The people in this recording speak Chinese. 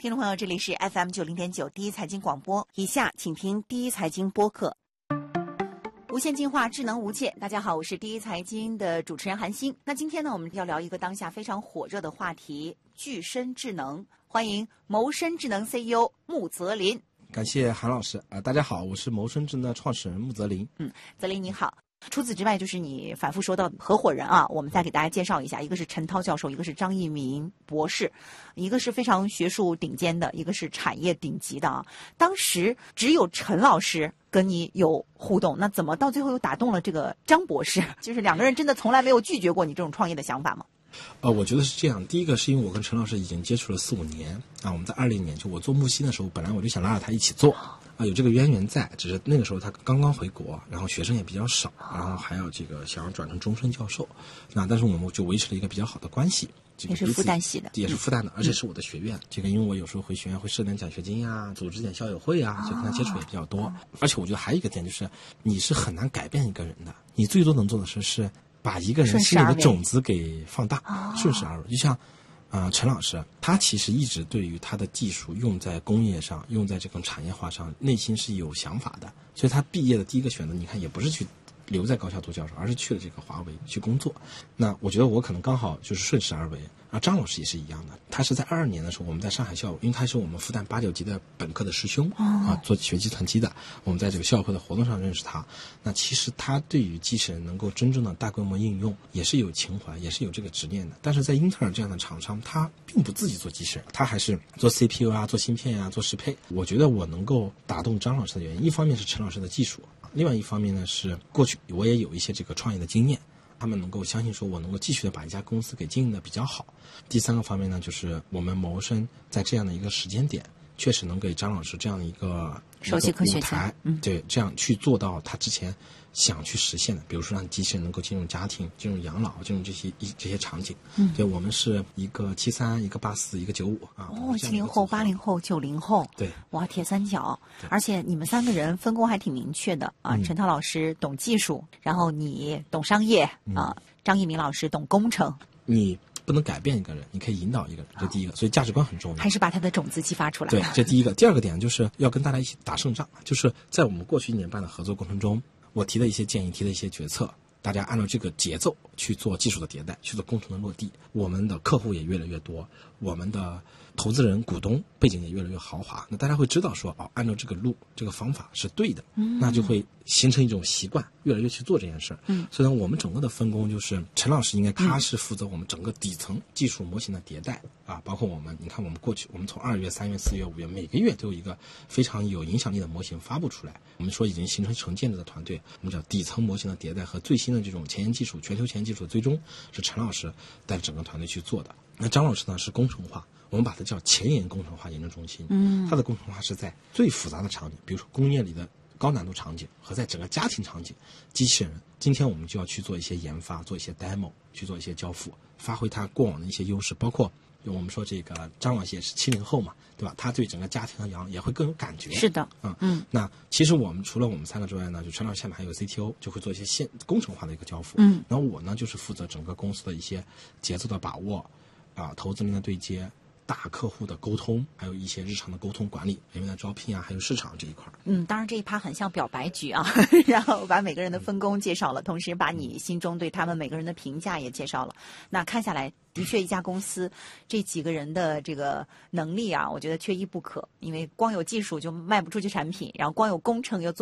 听众朋友，这里是 FM90.9第一财经广播，以下请听第一财经播客。无限进化，智能无界。大家好，我是第一财经的主持人韩欣。那今天呢，我们要聊一个当下非常火热的话题——具身智能。欢迎谋生智能 CEO 穆泽林。 感谢韩老师大家好，我是谋生智能的创始人穆泽林。 泽林你好。除此之外，就是你反复说到合伙人啊，我们再给大家介绍一下，一个是陈涛教授，一个是张一鸣博士，一个是非常学术顶尖的，一个是产业顶级的啊。当时只有陈老师跟你有互动，那怎么到最后又打动了这个张博士？就是两个人真的从来没有拒绝过你这种创业的想法吗？ 我觉得是这样。第一个是因为我跟陈老师已经接触了4-5年啊，我们在20年就我做木星的时候，本来我就想拉着他一起做。有这个渊源在，只是那个时候他刚刚回国，然后学生也比较少，然后还有这个想要转成终身教授，但是我们就维持了一个比较好的关系。 也是复旦系的， 也是复旦的，而且是我的学院。这个因为我有时候回学院会设点奖学金呀，组织点校友会啊，就跟他接触也比较多。而且我觉得还有一个点就是，你是很难改变一个人的，你最多能做的是把一个人心里的种子给放大，顺势而为。就像陈老师，他其实一直对于他的技术用在工业上，用在这种产业化上，内心是有想法的。所以他毕业的第一个选择，你看也不是去留在高校做教授，而是去了这个华为去工作。那我觉得我可能刚好就是顺势而为。张老师也是一样的，他是在22年的时候，我们在上海校友，因为他是我们复旦8、9级的本科的师兄做学计算机的，我们在这个校友会的活动上认识他。那其实他对于机器人能够真正的大规模应用，也是有情怀，也是有这个执念的。但是在英特尔这样的厂商，他并不自己做机器人，他还是做 CPU 啊，做芯片啊，做适配。我觉得我能够打动张老师的原因，一方面是陈老师的技术，另外一方面呢是过去我也有一些这个创业的经验。他们能够相信说我能够继续的把一家公司给经营的比较好。第三个方面呢，就是我们谋生在这样的一个时间点，确实能给张老师这样的一个首席科学家， 对，这样去做到他之前想去实现的，比如说让机器人能够进入家庭、进入养老、进入这些场景。对，我们是一个73，一个84，一个95啊。 70后、80后、90后， 对， 哇，铁三角。而且你们3个人分工还挺明确的啊。陈涛老师懂技术，然后你懂商业啊，张一鸣老师懂工程。 你不能改变一个人，你可以引导一个人，这第一个。所以价值观很重要， 还是把他的种子激发出来。 对，这第一个。第二个点就是要跟大家一起打胜仗，就是在我们过去1年半的合作过程中，我提的一些建议，提的一些决策，大家按照这个节奏去做技术的迭代，去做工程的落地，我们的客户也越来越多，我们的投资人股东背景也越来越豪华。那大家会知道说按照这个路这个方法是对的，那就会形成一种习惯，越来越去做这件事儿。所以呢，我们整个的分工就是陈老师应该他是负责我们整个底层技术模型的迭代包括你看我们过去我们从2月、3月、4月、5月每个月都有一个非常有影响力的模型发布出来。我们说已经形成建制的团队，我们叫底层模型的迭代和最新的这种前沿技术、全球前沿技术的追踪是陈老师带着整个团队去做的。那张老师呢是工程化，我们把它叫前沿工程化研究中心。它的工程化是在最复杂的场景，比如说工业里的高难度场景和在整个家庭场景，机器人今天我们就要去做一些研发，做一些 demo， 去做一些交付，发挥它过往的一些优势。包括我们说这个张老师也是70后嘛，对吧？他对整个家庭和养老也会更有感觉。 是的， 那其实除了我们3个之外呢，就陈老师下面还有 CTO， 就会做一些工程化的一个交付。然后我呢就是负责整个公司的一些节奏的把握投资人的对接，大客户的沟通，还有一些日常的沟通管理，人员的招聘还有市场这一块。 当然这一趴很像表白局啊，然后把每个人的分工介绍了，同时把你心中对他们每个人的评价也介绍了。那看下来，的确一家公司这几个人的这个能力我觉得缺一不可，因为光有技术就卖不出去产品，然后光有工程又做